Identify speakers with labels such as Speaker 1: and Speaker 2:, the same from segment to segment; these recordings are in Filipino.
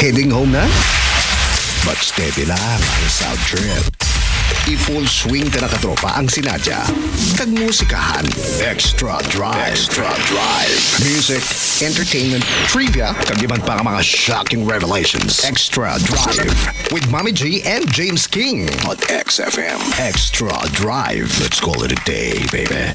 Speaker 1: Heading home na? But steady lang ang South Trip. I-full swing ka na katropa ang sinadya. Kagmusikahan. Extra Drive. Extra Drive. Music, entertainment, trivia, kagiban pa ang mga shocking revelations. Extra Drive. With Mommy G and James King on XFM. Extra Drive. Let's call it a day, baby.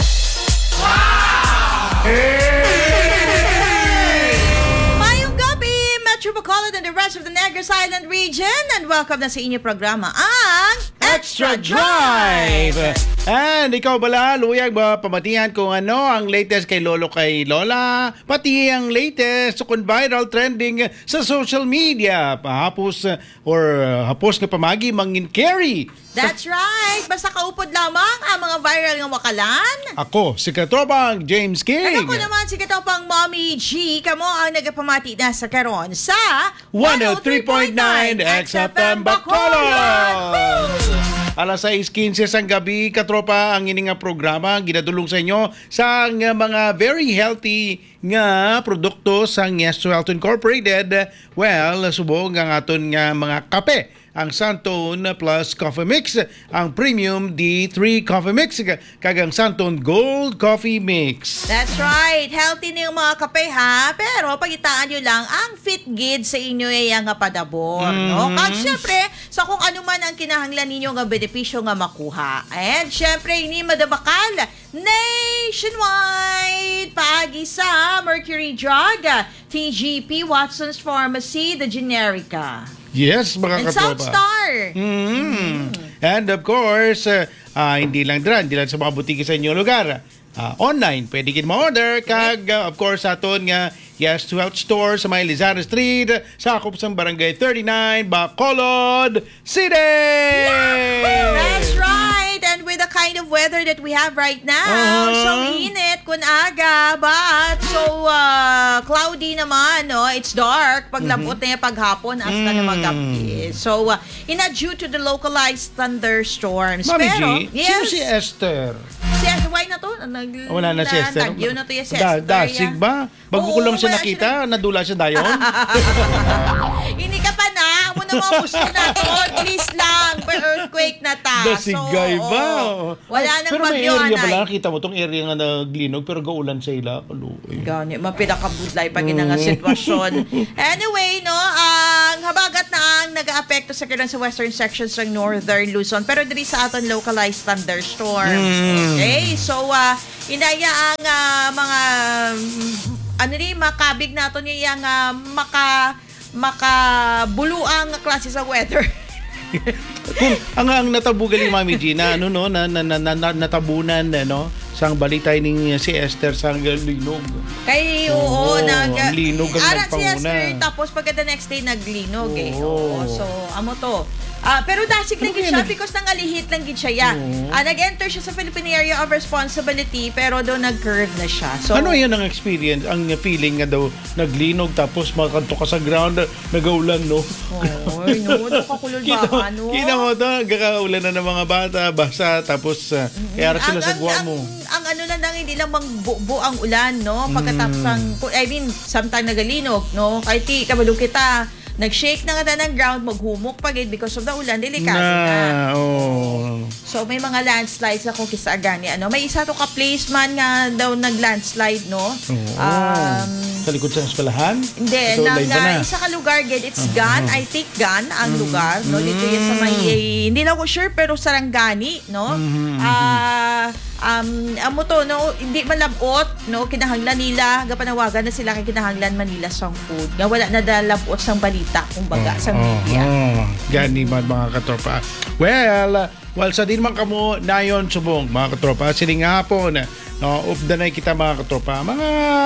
Speaker 2: Mayong gabi, Metro Bacolod and the rest of the Negros Island region, and welcome na sa inyong programa ang
Speaker 3: Extra Drive! And ikaw bala, luyag ba pamatihan kung ano ang latest kay Lolo kay Lola, pati ang latest kung viral trending sa social media. Pahapos hapos nga pamagi mangin carry.
Speaker 2: That's right! Basta kaupod lamang ang mga viral nga wakalan.
Speaker 3: Ako, si Katropang James King.
Speaker 2: At ako naman si Katopang Mommy G. Kamo ang nagapamati na sa karon sa
Speaker 3: 103.9 XFM Bacolod. Alas 6:15 sang gabi, katropa, ang ining nga programa ginadulong sa inyo sa mga very healthy nga produkto sa Yes to Health Incorporated. Well, subong ang aton nga mga kape, ang Santon Plus Coffee Mix, ang Premium D3 Coffee Mix, kagang Santon Gold Coffee Mix.
Speaker 2: That's right. Healthy na yung mga kape ha. Pero pagitaan nyo lang ang fit gid sa inyo ay nga padabor. No? Kag syempre, sa kung ano man ang kinahanglan ninyo nga benepisyo nga makuha. And syempre, ini madabakal nationwide paagi sa Mercury Drug, TGP, Watson's Pharmacy, The Generica.
Speaker 3: Yes, mga
Speaker 2: And
Speaker 3: katropa.
Speaker 2: Soundstar.
Speaker 3: And of course, hindi lang sa mga butiki sa inyong lugar. Online, pwede kin ma-order. Kag, of course, aton nga Yes to Health Store sa may Lizana Street, sakop sa Barangay 39, Bacolod City!
Speaker 2: That's right. And with the kind of weather that we have right now, so init kun aga, but so cloudy naman, no? It's dark pag labot na yung paghapon hasta na magabi. So, due to the localized thunderstorms.
Speaker 3: Mami
Speaker 2: Pero,
Speaker 3: G, sino si Esther?
Speaker 2: Si Esther, why na to?
Speaker 3: Wala na si Esther.
Speaker 2: Tagyo na to yung si Esther.
Speaker 3: Dasig ba? Bago ko lang siya
Speaker 2: wala
Speaker 3: nakita, nadula siya dayon.
Speaker 2: Hindi ka pa na. Amo na mga gusto na to. Please lang. Earthquake na ta.
Speaker 3: Dasigay
Speaker 2: So,
Speaker 3: ba?
Speaker 2: wala nang
Speaker 3: pero may
Speaker 2: bagyo,
Speaker 3: area ba
Speaker 2: anay.
Speaker 3: lang? Kita mo tong area nga naglinog pero gaulan sa ila.
Speaker 2: Gani, mapinakabudlay pag nga sitwasyon. Anyway, no, ang habagat na ang nag-aapekto sa karon sa western sections ng northern Luzon, pero diri sa aton localized thunderstorms. Okay, so inaya ang mga makabig nato niya ang makabuluang klase sa weather.
Speaker 3: Kung ang natabugali Mami G na natabunan sang balitay ning si Esther sang linog.
Speaker 2: Kay oo
Speaker 3: ang linog ang
Speaker 2: arat si
Speaker 3: nagpanguna.
Speaker 2: Esther tapos pagka the next day naglinog
Speaker 3: Oo.
Speaker 2: So amo to. Pero dasig lang gid siya because nangalihit lang gid siya. Nag-enter siya sa Philippine Area of Responsibility pero do nag-curve na siya. So
Speaker 3: Ano yan ang experience, ang feeling nga daw naglinog tapos makanto ka sa ground, nagaulan no?
Speaker 2: Ay, no, nakakulol ba ano?
Speaker 3: Kita mo to, gagaulan na ng mga bata, basa, tapos kaya sila sa guwa mo.
Speaker 2: Ang ano lang hindi lang mangbuo ang ulan, no? Pagkatapos sometime nagalinog, no? Kahit kabalo kita, nag-shake na nga ng ground, maghumok pa gid because of the ulan, delikado na. So may mga landslides ako kisa agani. May isa to ka-place man nga daw nag-landslide, no?
Speaker 3: Sa likod sa eskwelahan?
Speaker 2: Hindi, isa ka lugar, gid, it's Gan, I think Gan ang lugar, no? Dito yan sa may, hindi lang ko sure, pero Sarangani, no? Amo to, no? Hindi malabot, no? Kinahanglan nila, gapanawagan na sila kay kinahanglan Manila Song Food. Nga wala na dalabot sang balita, kumbaga, sa media.
Speaker 3: Gani man mga katropa. Well, sa din man kamo nayon subong mga katropa, siling hapon, no, updanay kita mga katropa. Mga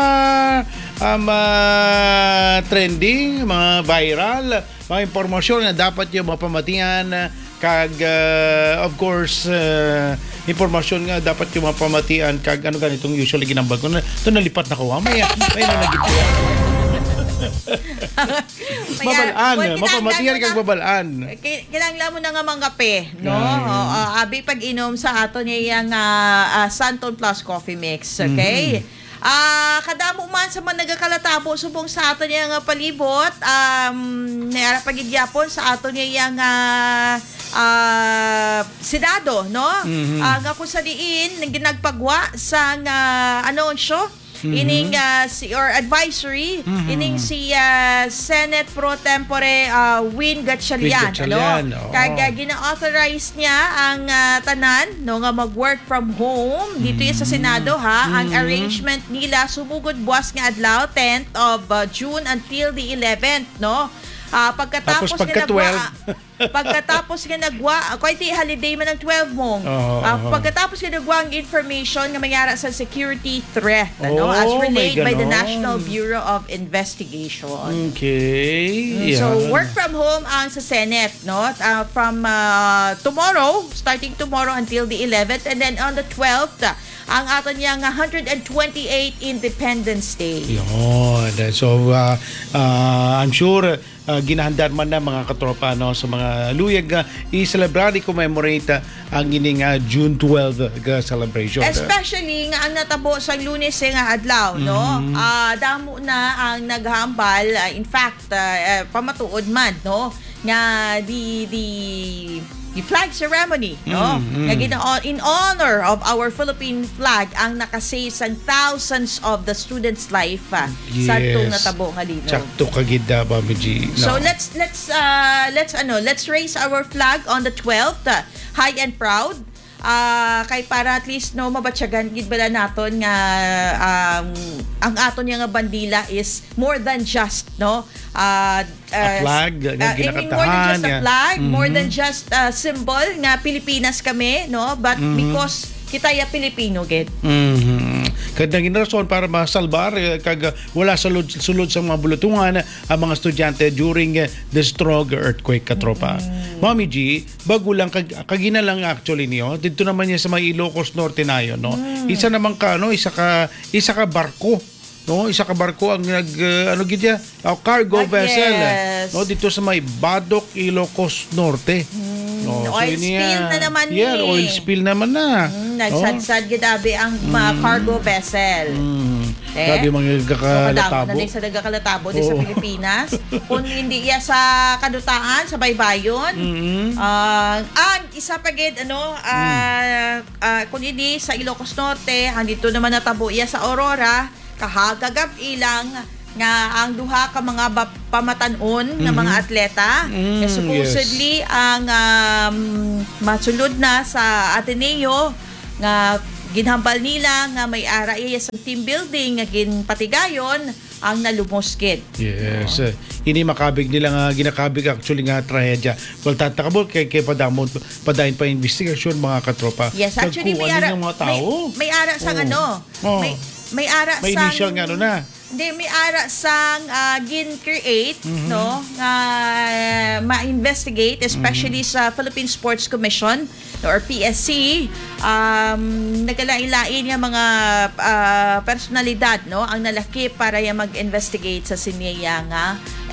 Speaker 3: trending, mga viral, mga impormasyon na dapat yung mapamatian kag of course impormasyon nga dapat yung mapamatian kag ano ganitong usually ginambag ko na ito nalipat na ko may na nagit babalaan mapamatian kag babalaan
Speaker 2: kinahanglan mo na nga mga kape no abi pag inom sa ato niya yung Santon Plus Coffee Mix okay Kadamo man sa mga nagakalatabo subong sa ato niya nga palibot, nayara pagigyapon sa ato niya nga Senado, no? Nga kung sa diin, ginagpagwa sa nga anunsyo, ining or advisory, ining si Senate Pro Tempore Win Gatchalian, ano? Kaya gina-authorize niya ang tanan no nga mag-work from home dito yan sa Senado, ha. Ang arrangement nila sumugod buwas nga adlaw 10th of June until the 11th, no? Pagkatapos nga nagwa, quite holiday man ang 12 mong. Pagkatapos nga nagwa ang information nga mayara sa security threat, ano, as relayed by the National Bureau of Investigation.
Speaker 3: Okay.
Speaker 2: So, work from home ang sa Senate, no? From tomorrow, starting tomorrow until the 11th, and then on the 12th, ang ato niya nga 128 Independence Day.
Speaker 3: Yun. So, I'm sure ginahandaan man na mga katropa no, sa mga luyag i-celebrate, commemorate ang ining June 12 celebration.
Speaker 2: Especially nga ang natabo sa Lunes nga adlaw, no? Damo na ang naghambal, in fact, pamatuod man, no? Nga the flag ceremony, no? In honor of our Philippine flag ang nakasave sang thousands of the students' life sa itong natabo nga dino.
Speaker 3: Sakto kagida Mami G. No.
Speaker 2: So let's raise our flag on the 12th, high and proud. Kay para at least no mabatsyagan gid bala naton nga ang aton nga bandila is more than just no
Speaker 3: a flag nga ginakatahan.
Speaker 2: More than just a flag, more than just a symbol nga Pilipinas kami, no, but because kita ya Pilipino gid.
Speaker 3: Kadang rason para masalbar kag wala sulod sa mga bulutungan ang mga estudyante during the strong earthquake katropa. Mami G, bago lang kagina lang actually niyo dito naman niya sa may Ilocos Norte nayo, no. Isa naman ka no, isa ka barko. No, isa ka barko ang cargo vessel.
Speaker 2: Yes.
Speaker 3: No, dito sa may Badok, Ilocos Norte. No,
Speaker 2: oil spill na naman ni.
Speaker 3: Yeah, oil spill naman na.
Speaker 2: Nagsadsad gidabi ang mga cargo vessel.
Speaker 3: Grabe mga nagkakalatabo.
Speaker 2: So, sa nagkakalatabo din sa Pilipinas. Kung hindi iya sa kadutaan, sa baybayon. Isa pa gid, kung hindi sa Ilocos Norte, andito naman natabo iya sa Aurora, kahagagab ilang nga ang duha ka mga pamatanon nga mga atleta supposedly ang masulod na sa Ateneo nga ginhambal nila nga may ara iya sa team building nga ginpatigayon ang nalumosgid.
Speaker 3: Yes. Ini makabig nila nga ginakabig actually nga trahedya. Well, tatakabol kay padayon pa investigasyon mga katropa.
Speaker 2: Yes, actually may ara may ara sang may ara
Speaker 3: may initial nga na.
Speaker 2: Hindi, may ara sang gin-create, no, nga ma-investigate, especially sa Philippine Sports Commission or PSC. Nagalain-lain yung mga personalidad, no, ang nalaki para yung mag-investigate sa sineya nga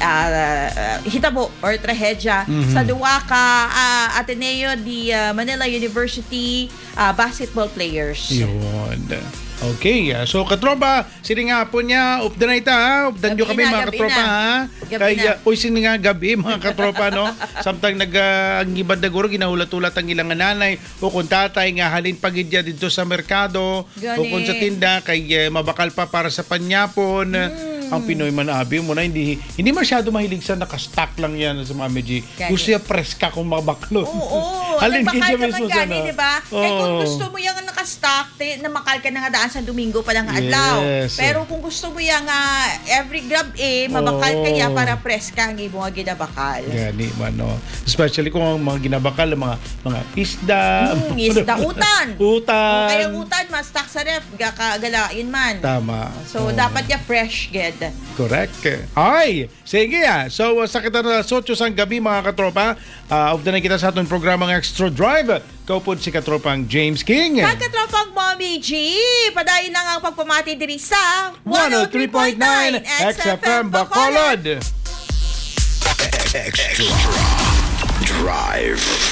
Speaker 2: hitabo or trahedya sa duwa ka Ateneo di Manila University basketball players.
Speaker 3: Yun. Okay, so katropa, sini nga po niya, upda na ita ha, updan nyo kami mga katropa ha. Kaya, sini nga gabi mga katropa, no? Samtang ang ibang daguro, ginahulat-ulat ang ilang nanay, o kung tatay nga halin pagidya dito sa merkado, o kung sa tinda, kay mabakal pa para sa panyapon. Ang Pinoy man abi mo na hindi masyado mahilig sa nakastock lang yan sa Mami G. Gusto niya preska kung mabaklo.
Speaker 2: Oo.
Speaker 3: Halin
Speaker 2: nagbakal
Speaker 3: ka
Speaker 2: naman gani, di ba? Kaya kung gusto mo yung nakastock, namakal ka na nga daan sa Domingo pa lang adlaw.
Speaker 3: Yes.
Speaker 2: Pero kung gusto mo yung every grab mabakal kaya para preska ang ibong nga ginabakal.
Speaker 3: Gani man, no? Especially kung ang mga ginabakal, mga isda.
Speaker 2: Isda, utan.
Speaker 3: Utan.
Speaker 2: Kaya utan, mas stock sa ref, gagalain man.
Speaker 3: Tama.
Speaker 2: So, dapat ya fresh, ged.
Speaker 3: Correct. Ay, sige So, sa kita na 8 sang gabi mga katropa, upda na kita sa atong programang Extra Drive. Kaupod si katropang James King.
Speaker 2: Katropang Mommy G. Padayon na nga ang pagpamati diri sa
Speaker 3: 103.9 XFM Bacolod.
Speaker 1: Extra Drive.